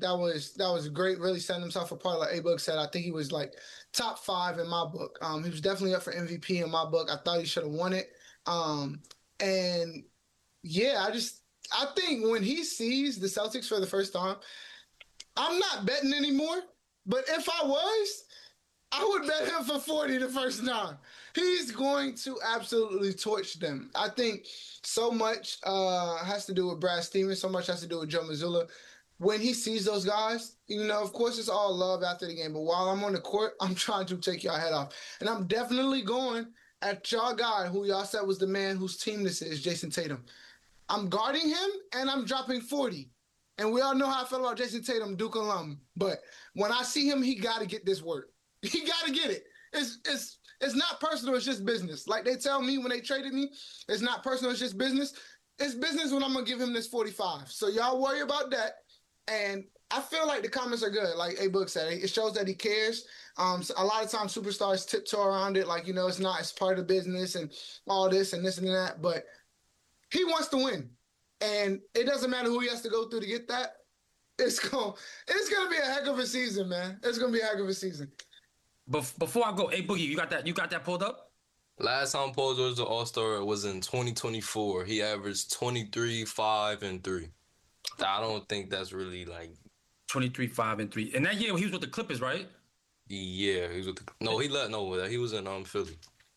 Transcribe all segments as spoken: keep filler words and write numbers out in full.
that was that was great. Really setting himself apart. Like A-Book said, I think he was like top five in my book. Um, he was definitely up for M V P in my book. I thought he should have won it. Um, and yeah, I just I think when he sees the Celtics for the first time, I'm not betting anymore. But if I was, I would bet him for forty the first time. He's going to absolutely torch them. I think so much uh, has to do with Brad Stevens. So much has to do with Joe Mazzulla. When he sees those guys, you know, of course, it's all love after the game. But while I'm on the court, I'm trying to take y'all head off. And I'm definitely going at y'all guy who y'all said was the man whose team this is, Jason Tatum. I'm guarding him, and I'm dropping forty. And we all know how I feel about Jason Tatum, Duke alum. But when I see him, he got to get this work. He got to get it. It's it's it's not personal. It's just business. Like they tell me when they traded me, it's not personal. It's just business. It's business when I'm going to give him this forty-five. So y'all worry about that. And I feel like the comments are good. Like A-Book said, it shows that he cares. Um, so a lot of times superstars tiptoe around it. Like, you know, it's not, it's part of the business and all this and this and that. But he wants to win. And it doesn't matter who he has to go through to get that. It's going it's gonna be a heck of a season, man. It's going to be a heck of a season. But before I go, hey Boogie, you got that? You got that pulled up? Last time Paul George was an All-Star was in twenty twenty-four. He averaged twenty-three, five, and three. I don't think that's really like twenty-three, five, and three. And that year he was with the Clippers, right? Yeah, he was with the no. He left no. He was in um Philly.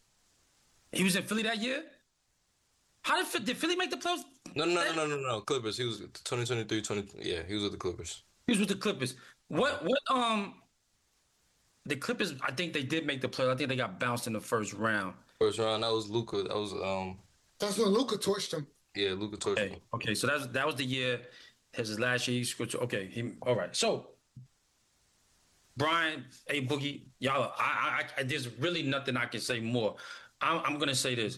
He was in Philly that year. How did did Philly make the playoffs? No, no, no, no, no, no. Clippers. He was twenty twenty-three, twenty. Yeah, he was with the Clippers. He was with the Clippers. What what um. The Clippers, I think they did make the playoffs. I think they got bounced in the first round. First round, that was Luka. That was um. That's when Luka torched him. Yeah, Luka torched okay. him. Okay, so that's that was the year. His last year. He scored. Okay, he, all right. So, Brian, A Boogie, y'all. I, I, I, there's really nothing I can say more. I'm, I'm gonna say this.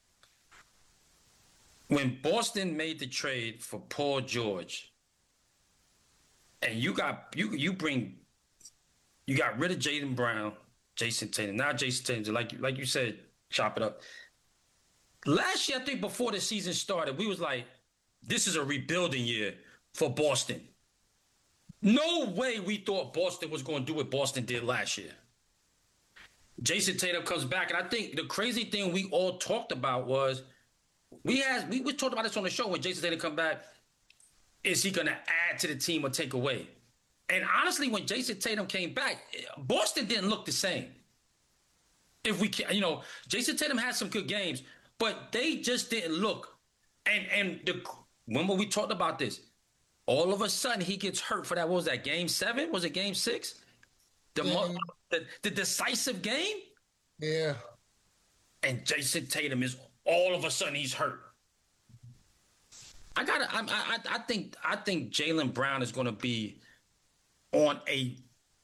When Boston made the trade for Paul George, and you got you you bring. You got rid of Jaylen Brown, Jason Tatum. Now Jason Tatum, like, like you said, chop it up. Last year, I think before the season started, we was like, this is a rebuilding year for Boston. No way we thought Boston was going to do what Boston did last year. Jason Tatum comes back, and I think the crazy thing we all talked about was, we had we, we talked about this on the show when Jason Tatum come back, is he going to add to the team or take away? And honestly, when Jason Tatum came back, Boston didn't look the same. If we can, you know, Jason Tatum had some good games, but they just didn't look. And and the remember we talked about this. All of a sudden, he gets hurt for that. What was that? Game seven? Was it game six? The Yeah. the, the decisive game. Yeah. And Jason Tatum is all of a sudden he's hurt. I gotta. I I I think I think Jaylen Brown is going to be on a,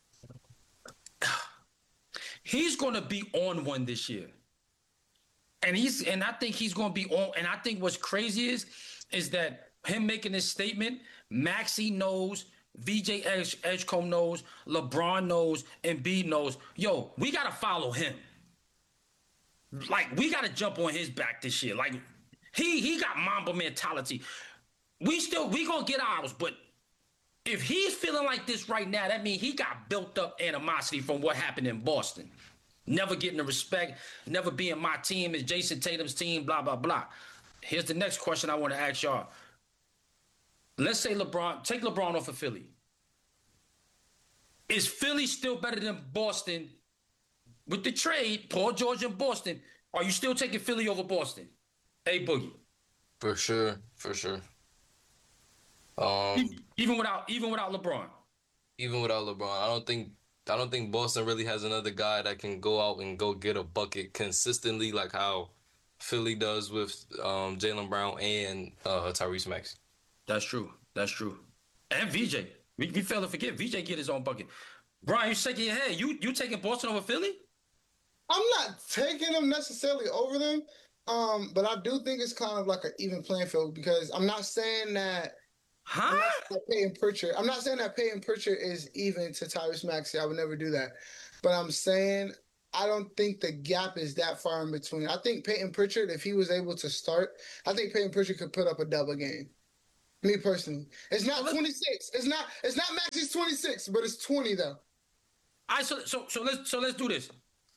he's going to be on one this year, and he's and I think he's going to be on. And I think what's crazy is, is that him making this statement, Maxey knows, V J Edge, Edgecombe knows, LeBron knows, and B knows. Yo, we got to follow him. Like we got to jump on his back this year. Like he he got Mamba mentality. We still we gonna get ours, but. If he's feeling like this right now, that means he got built up animosity from what happened in Boston. Never getting the respect, never being my team, is Jason Tatum's team, blah, blah, blah. Here's the next question I want to ask y'all. Let's say LeBron, take LeBron off of Philly. Is Philly still better than Boston? With the trade, Paul George and Boston, are you still taking Philly over Boston? Hey, Boogie. For sure, for sure. Um, even without even without LeBron. Even without LeBron, I don't think I don't think Boston really has another guy that can go out and go get a bucket consistently like how Philly does with um, Jaylen Brown and uh, Tyrese Maxey. That's true. That's true. And V J. We, we fail to forget V J get his own bucket. Brian, you're shaking your head. You you taking Boston over Philly? I'm not taking them necessarily over them, um, but I do think it's kind of like an even playing field because I'm not saying that. Huh? I'm not saying that Peyton Pritchard. I'm not saying that Peyton Pritchard is even to Tyrese Maxey. I would never do that. But I'm saying I don't think the gap is that far in between. I think Peyton Pritchard, if he was able to start, I think Peyton Pritchard could put up a double game. Me personally, it's not twenty-six. It's not. It's not Maxey twenty-six, but it's twenty though. All right, so so so let's so let's do this.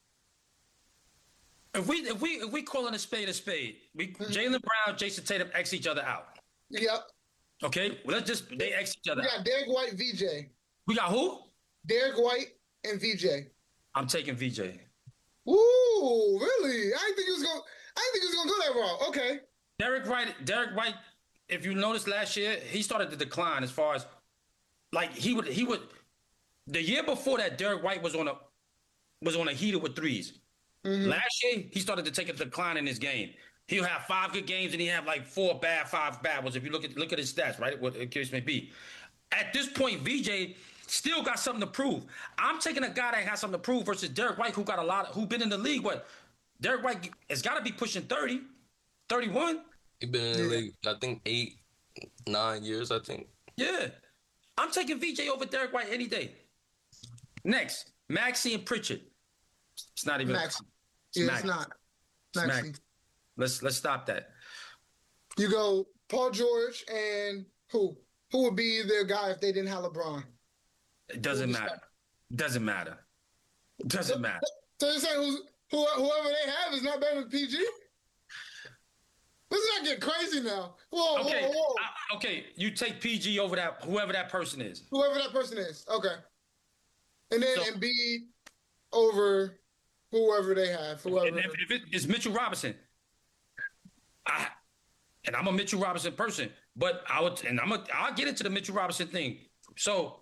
If we if we if we calling a spade a spade, we mm-hmm. Jaylen Brown, Jason Tatum X each other out. Yep. Okay, well, let's just they X each other we out. We got Derek White, V J. We got who? Derek White and V J. I'm taking V J. Ooh, really? I didn't think he was gonna. I didn't think he was gonna go that route. Okay. Derek White. Derek White. If you noticed last year, he started to decline as far as like he would he would. The year before that, Derek White was on a was on a heater with threes. Mm-hmm. Last year, he started to take a decline in his game. He'll have five good games and he have like four bad, five bad ones. If you look at look at his stats, right? What the case may be. At this point, V J still got something to prove. I'm taking a guy that has something to prove versus Derek White, who got a lot, of, who been in the league. What? Derek White has got to be pushing thirty, thirty-one. He been in the league, I think eight, nine years. I think. Yeah, I'm taking V J over Derek White any day. Next, Maxey and Pritchard. It's not even. Maxey. Yeah, Maxey. It's not. Maxey. Maxey. Let's let's stop that. You go Paul George and who? Who would be their guy if they didn't have LeBron? It doesn't matter. Doesn't matter. Doesn't so, matter. So you're saying who's, who, whoever they have is not better than P G? Let's not get crazy now. Whoa, okay. whoa, whoa. I, okay, you take P G over that, whoever that person is. Whoever that person is. Okay. And then So, Embiid over whoever they have. Whoever. And if, if it is Mitchell Robinson, I, and I'm a Mitchell Robinson person, but I would, and I'm a, I'll get into the Mitchell Robinson thing. So,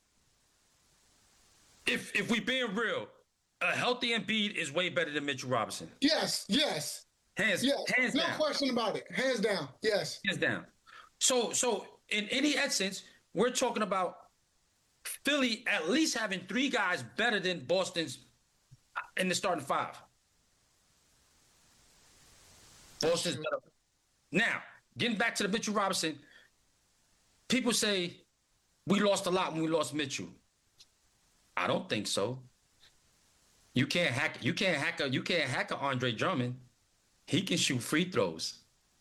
if if we being real, a healthy Embiid is way better than Mitchell Robinson. Yes, yes, hands, yes. hands no down. No question about it. Hands down. Yes, hands down. So, so in any essence, we're talking about Philly at least having three guys better than Boston's in the starting five. Boston's better. Now, getting back to the Mitchell Robinson, people say we lost a lot when we lost Mitchell. I don't think so. You can't hack. You can't hack a. You can't hack a Andre Drummond. He can shoot free throws.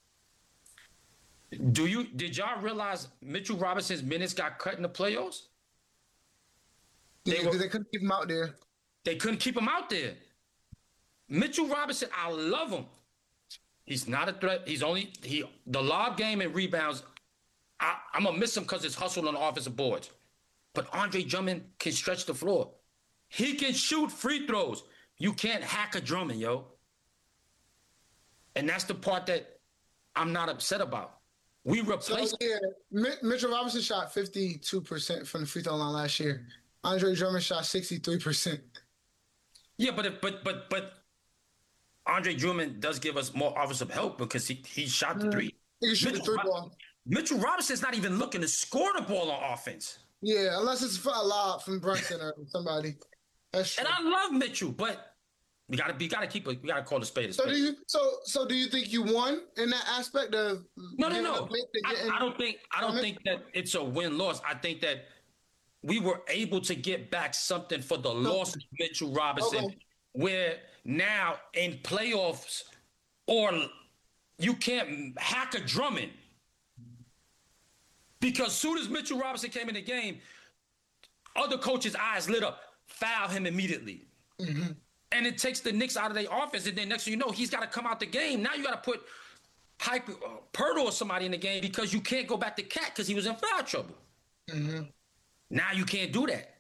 Do you? Did y'all realize Mitchell Robinson's minutes got cut in the playoffs? They, yeah, were, they couldn't keep him out there. They couldn't keep him out there. Mitchell Robinson, I love him. He's not a threat. He's only he the lob game and rebounds. I, I'm gonna miss him because it's hustle on the offensive boards. But Andre Drummond can stretch the floor. He can shoot free throws. You can't hack a Drummond, yo. And that's the part that I'm not upset about. We replaced. So, yeah, Mitchell Robinson shot fifty-two percent from the free throw line last year. Andre Drummond shot sixty-three percent. Yeah, but if, but but but Andre Drummond does give us more offensive help because he he shot the three. He can shoot the three ball. Mitchell Robinson's not even looking to score the ball on offense. Yeah, unless it's a lob from Brunson or somebody. That's true. And I love Mitchell, but we gotta be gotta keep it. We gotta call the spade a spade. So do you? So so do you think you won in that aspect of? No, no, no. I, I don't think I don't think that it's a win loss. I think that we were able to get back something for the loss of Mitchell Robinson, okay. Where now in playoffs, or you can't hack a Drummond. Because soon as Mitchell Robinson came in the game, other coaches' eyes lit up. Foul him immediately. Mm-hmm. And it takes the Knicks out of their offense. And then next thing you know, he's got to come out the game. Now you got to put Pipe, uh, Pirtle or somebody in the game because you can't go back to Cat because he was in foul trouble. Mm-hmm. Now you can't do that.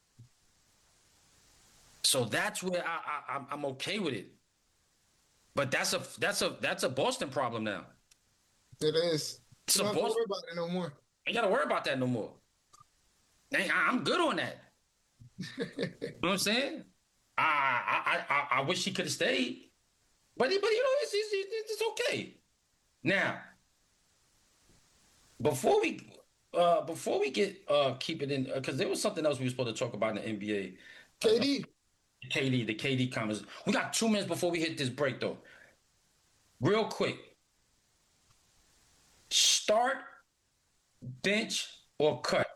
So that's where I, I, I'm okay with it. But that's a that's a that's a Boston problem now. It is. It's you a don't have to Boston. worry about it no more. Ain't got to worry about that no more. I'm good on that. You know what I'm saying? I I I, I wish he could have stayed, but but you know it's, it's it's okay. Now, before we uh before we get uh keep it in because uh, there was something else we were supposed to talk about in the N B A. K D, uh, K D, the K D comments. We got two minutes before we hit this break though. Real quick, start, bench, or cut.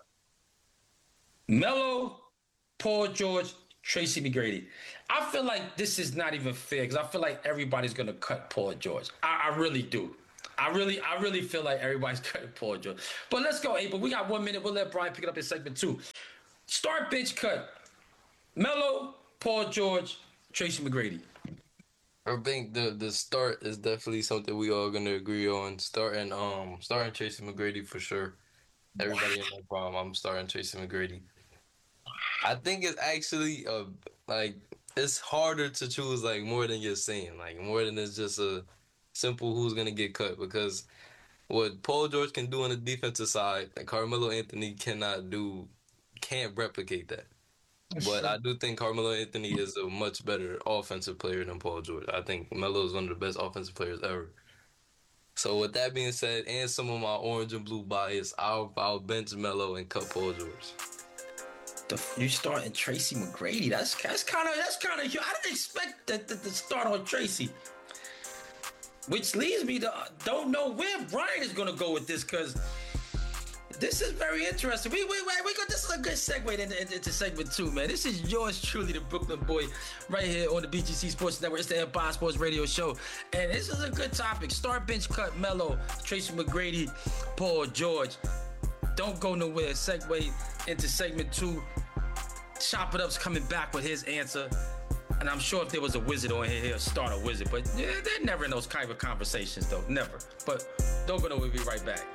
Melo, Paul George, Tracy McGrady. I feel like this is not even fair because I feel like everybody's gonna cut Paul George. I, I really do. I really, I really feel like everybody's cutting Paul George. But let's go, April. We got one minute. We'll let Brian pick it up in segment two. Start bench cut. Melo, Paul George, Tracy McGrady. I think the the start is definitely something we all gonna agree on. Starting um starting Tracy McGrady for sure. Everybody in no problem. I'm starting Tracy McGrady. I think it's actually uh like it's harder to choose like more than you're saying, like more than it's just a simple who's gonna get cut, because what Paul George can do on the defensive side, and Carmelo Anthony cannot do, can't replicate that. But I do think Carmelo Anthony is a much better offensive player than Paul George. I think Melo is one of the best offensive players ever. So with that being said, and some of my orange and blue bias, I'll, I'll bench Melo and cut Paul George. The, you starting Tracy McGrady? That's that's kind of that's kind of. I didn't expect that to start on Tracy. Which leads me to don't know where Brian is gonna go with this, because this is very interesting. We, we, we, we got, this is a good segue into, into segment two, man. This is yours truly, the Brooklyn boy, right here on the B G C Sports Network. It's the Empire Sports Radio Show. And this is a good topic. Start bench cut, Melo, Tracy McGrady, Paul George. Don't go nowhere. Segue into segment two. Chop It Up's coming back with his answer. And I'm sure if there was a wizard on here, he'll start a wizard. But yeah, they're never in those kind of conversations, though. Never. But don't go nowhere. We'll be right back.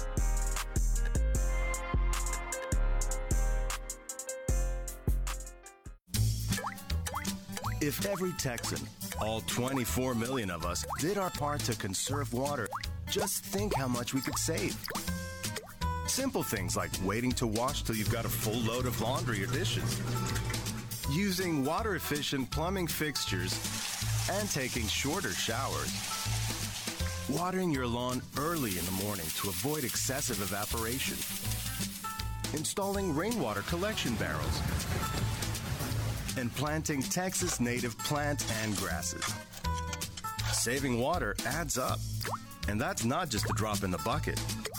If every Texan, all twenty-four million of us, did our part to conserve water, just think how much we could save. Simple things like waiting to wash till you've got a full load of laundry or dishes, using water-efficient plumbing fixtures, and taking shorter showers. Watering your lawn early in the morning to avoid excessive evaporation. Installing rainwater collection barrels. And planting Texas native plants and grasses. Saving water adds up. And that's not just a drop in the bucket.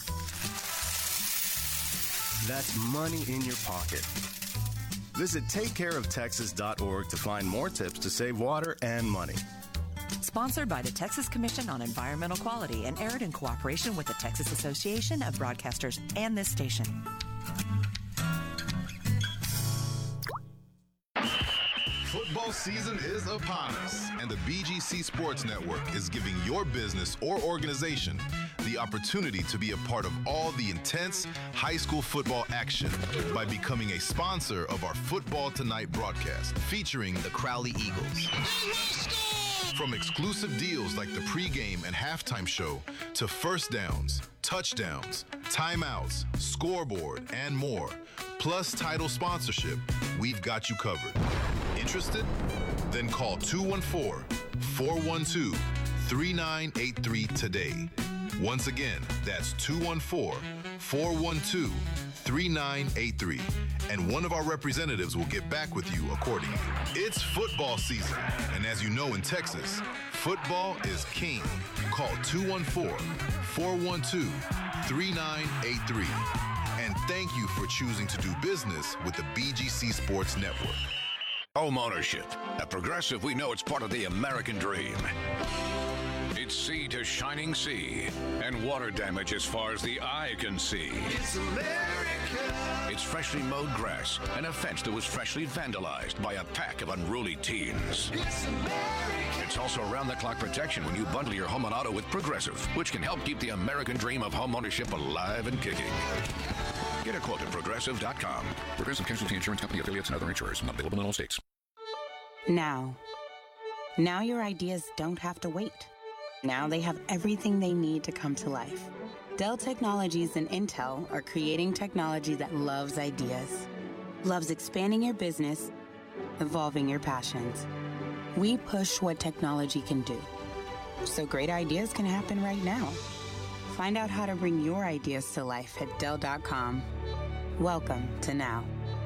That's money in your pocket. Visit take care of texas dot org to find more tips to save water and money. Sponsored by the Texas Commission on Environmental Quality and aired in cooperation with the Texas Association of Broadcasters and this station. Football season is upon us, and the B G C Sports Network is giving your business or organization the opportunity to be a part of all the intense high school football action by becoming a sponsor of our Football Tonight broadcast featuring the Crowley Eagles. From exclusive deals like the pregame and halftime show to first downs, touchdowns, timeouts, scoreboard, and more, plus title sponsorship, we've got you covered. Interested? Then call two one four, four one two, three nine eight three today. Once again, that's two one four, four one two, three nine eight three, and one of our representatives will get back with you accordingly. It's football season, and as you know in Texas, football is king. Call two one four, four one two, three nine eight three. And thank you for choosing to do business with the B G C Sports Network. Home ownership. At Progressive, we know it's part of the American dream. It's sea to shining sea, and water damage as far as the eye can see. It's America. It's freshly mowed grass and a fence that was freshly vandalized by a pack of unruly teens. It's America. It's also round-the-clock protection when you bundle your home and auto with Progressive, which can help keep the American dream of home ownership alive and kicking. Get a quote at Progressive dot com. Progressive Casualty Insurance Company, affiliates, and other insurers. Not available in all states. Now. Now your ideas don't have to wait. Now they have everything they need to come to life. Dell Technologies and Intel are creating technology that loves ideas, loves expanding your business, evolving your passions. We push what technology can do, so great ideas can happen right now. Find out how to bring your ideas to life at Dell dot com. Welcome to Now.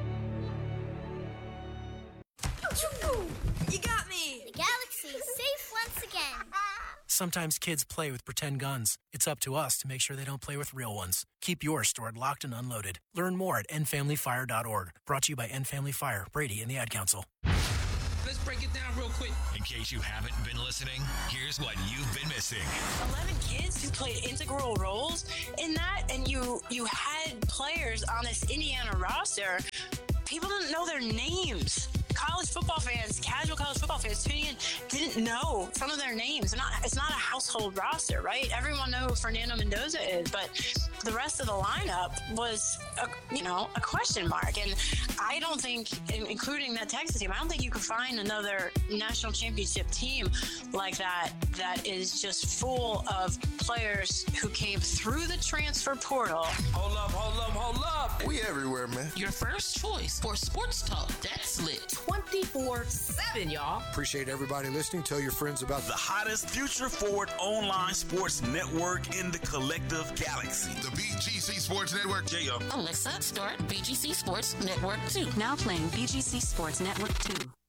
You got me! The galaxy is safe once again. Sometimes kids play with pretend guns. It's up to us to make sure they don't play with real ones. Keep yours stored locked and unloaded. Learn more at end family fire dot org. Brought to you by End Family Fire, Brady, and the Ad Council. Let's break it down real quick. In case you haven't been listening, here's what you've been missing. eleven kids who played integral roles in that, and you you had players on this Indiana roster people didn't know their names. College football fans, casual college football fans tuning in, didn't know some of their names. Not, it's not a household roster, right? Everyone knows who Fernando Mendoza is, but the rest of the lineup was, a, you know, a question mark. And I don't think, including that Texas team, I don't think you could find another national championship team like that that is just full of players who came through the transfer portal. Hold up, hold up, hold up. We everywhere, man. Your first choice for sports talk that's lit twenty-four seven, y'all. Appreciate everybody listening. Tell your friends about the hottest future forward online sports network in the collective galaxy. The B G C Sports Network. J O. Alexa, start B G C Sports Network two. Now playing B G C Sports Network two.